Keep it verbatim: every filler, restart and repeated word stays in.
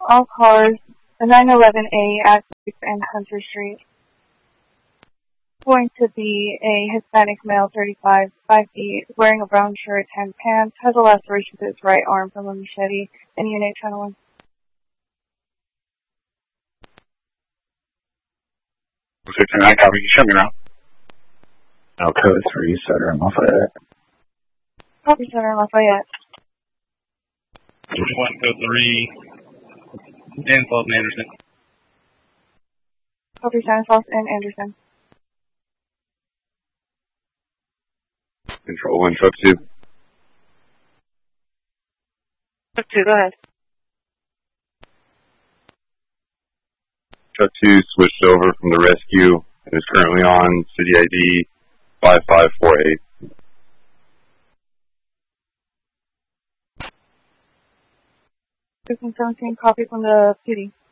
all cars, the nine eleven A at and Hunter Street. Going to be a Hispanic male, thirty-five, five feet, wearing a brown shirt, tan pants, has a laceration to his right arm from a machete, and Unit Channel one. six nine, copy. You show me now. Alcode three, Center in Lafayette. Copy, Center in Lafayette. one code three, Stanislaus and Anderson. Copy, Stanislaus and Anderson. Control one, truck two. Truck two, go ahead. Truck two switched over from the rescue and is currently on city I D five five four eight. fifteen seventeen, copy from the P D.